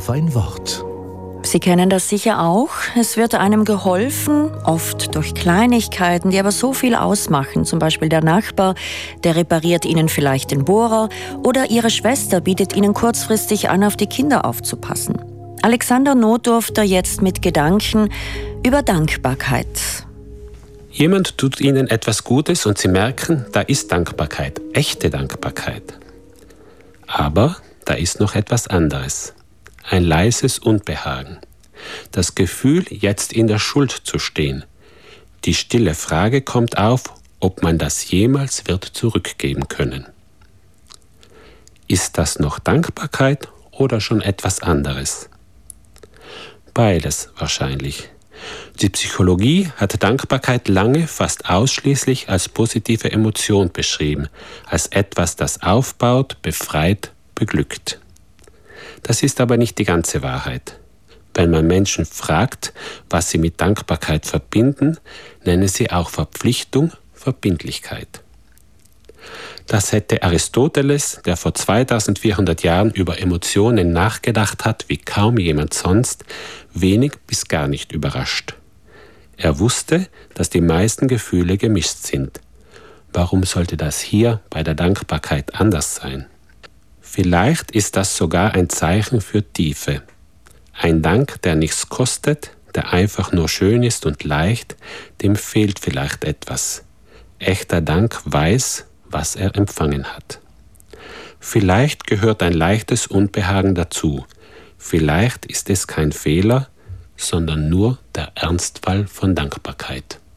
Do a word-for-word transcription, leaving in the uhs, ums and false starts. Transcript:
auf ein Wort. Sie kennen das sicher auch. Es wird einem geholfen, oft durch Kleinigkeiten, die aber so viel ausmachen. Zum Beispiel der Nachbar, der repariert Ihnen vielleicht den Bohrer oder Ihre Schwester bietet Ihnen kurzfristig an, auf die Kinder aufzupassen. Alexander Notdurfter jetzt mit Gedanken über Dankbarkeit. Jemand tut Ihnen etwas Gutes und Sie merken, da ist Dankbarkeit, echte Dankbarkeit. Aber da ist noch etwas anderes. Ein leises Unbehagen. Das Gefühl, jetzt in der Schuld zu stehen. Die stille Frage kommt auf, ob man das jemals wird zurückgeben können. Ist das noch Dankbarkeit oder schon etwas anderes? Beides wahrscheinlich. Die Psychologie hat Dankbarkeit lange fast ausschließlich als positive Emotion beschrieben, als etwas, das aufbaut, befreit, beglückt. Das ist aber nicht die ganze Wahrheit. Wenn man Menschen fragt, was sie mit Dankbarkeit verbinden, nennen sie auch Verpflichtung, Verbindlichkeit. Das hätte Aristoteles, der vor zweitausendvierhundert Jahren über Emotionen nachgedacht hat, wie kaum jemand sonst, wenig bis gar nicht überrascht. Er wusste, dass die meisten Gefühle gemischt sind. Warum sollte das hier bei der Dankbarkeit anders sein? Vielleicht ist das sogar ein Zeichen für Tiefe. Ein Dank, der nichts kostet, der einfach nur schön ist und leicht, dem fehlt vielleicht etwas. Echter Dank weiß, was er empfangen hat. Vielleicht gehört ein leichtes Unbehagen dazu. Vielleicht ist es kein Fehler, sondern nur der Ernstfall von Dankbarkeit.